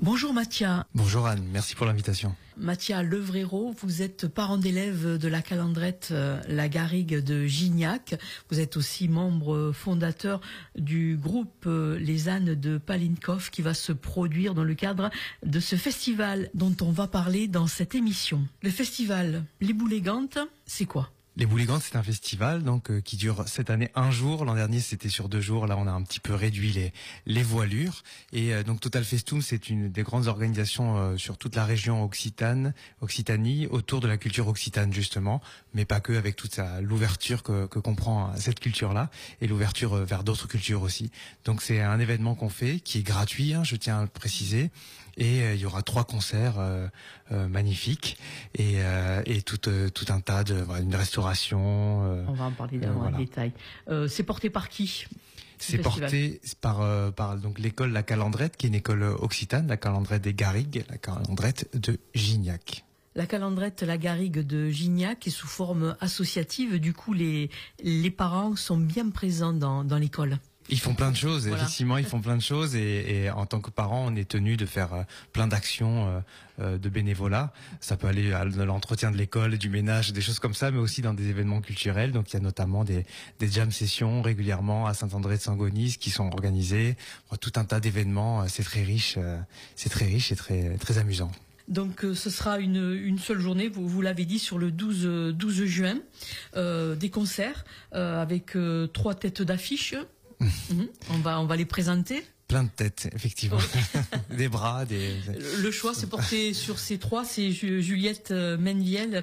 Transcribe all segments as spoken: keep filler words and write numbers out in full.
Bonjour Mathia. Bonjour Anne, merci pour l'invitation. Mathia Levréro, vous êtes parent d'élève de la calandrette euh, La Garrigue de Gignac. Vous êtes aussi membre fondateur du groupe euh, Les Ânes de Palinkov qui va se produire dans le cadre de ce festival dont on va parler dans cette émission. Le festival Les Boulégantes, c'est quoi ? Les Boulégantes, c'est un festival donc euh, qui dure cette année un jour. L'an dernier, c'était sur deux jours. Là, on a un petit peu réduit les les voilures. Et euh, donc Total Festum, c'est une des grandes organisations euh, sur toute la région occitane, Occitanie, autour de la culture occitane justement, mais pas que, avec toute sa l'ouverture que que comprend cette culture-là et l'ouverture vers d'autres cultures aussi. Donc c'est un événement qu'on fait qui est gratuit, hein, je tiens à le préciser. Et euh, il y aura trois concerts euh, euh, magnifiques et, euh, et tout, euh, tout un tas de voilà, une restauration. Euh, On va en parler dans euh, le voilà. détail. Euh, c'est porté par qui ? C'est porté par euh, par donc l'école La Calandrette, qui est une école occitane, la Calandrette des Garrigues, la Calandrette de Gignac. La calandrette La Garrigue de Gignac est sous forme associative. Du coup, les les parents sont bien présents dans dans l'école. Ils font plein de choses, voilà. Effectivement, ils font plein de choses et, et en tant que parents, on est tenu de faire euh, plein d'actions euh, euh, de bénévolat. Ça peut aller à l'entretien de l'école, du ménage, des choses comme ça, mais aussi dans des événements culturels. Donc il y a notamment des, des jam sessions régulièrement à Saint-André-de-Sangonis qui sont organisées. Enfin, tout un tas d'événements, c'est très riche, euh, c'est très riche et très très amusant. Donc euh, ce sera une, une seule journée, vous, vous l'avez dit, sur le douze juin, euh, des concerts euh, avec euh, trois têtes d'affiche. Mmh. On va on va les présenter. Plein de têtes, effectivement. Oh. Des bras, des... Le choix s'est porté sur ces trois, c'est Juliette Menviel,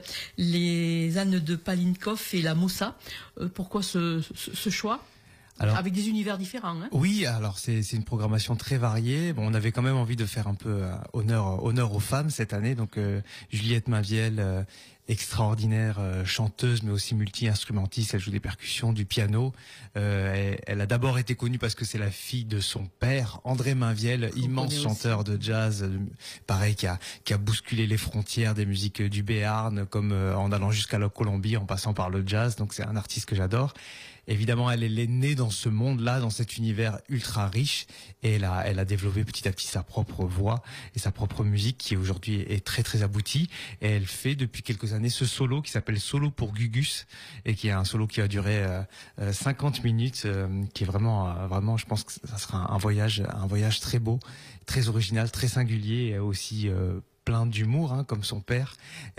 les Ânes de Palinkov et la Mossa. Euh, pourquoi ce, ce, ce choix ? Alors, avec des univers différents, hein. Oui, alors c'est c'est une programmation très variée. Bon, on avait quand même envie de faire un peu euh, honneur honneur aux femmes cette année. Donc euh, Juliette Mainviel, euh, extraordinaire euh, chanteuse, mais aussi multi-instrumentiste. Elle joue des percussions, du piano. Euh, elle, elle a d'abord été connue parce que c'est la fille de son père, André Mainviel, immense chanteur aussi. de jazz, euh, pareil, qui a qui a bousculé les frontières des musiques du Béarn, comme euh, en allant jusqu'à la Colombie, en passant par le jazz. Donc c'est un artiste que j'adore. Évidemment, elle est née dans ce monde-là, dans cet univers ultra riche, et elle a, elle a développé petit à petit sa propre voix et sa propre musique qui aujourd'hui est très très aboutie. Et elle fait depuis quelques années ce solo qui s'appelle Solo pour Gugus et qui est un solo qui a duré euh, cinquante minutes, euh, qui est vraiment, euh, vraiment, je pense que ça sera un voyage, un voyage très beau, très original, très singulier et aussi euh, plein d'humour, hein, comme son père.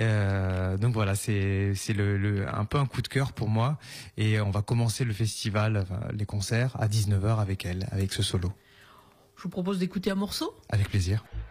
Euh, donc voilà, c'est c'est le, le un peu un coup de cœur pour moi. Et on va commencer le festival, enfin, les concerts à dix-neuf heures avec elle, avec ce solo. Je vous propose d'écouter un morceau. Avec plaisir.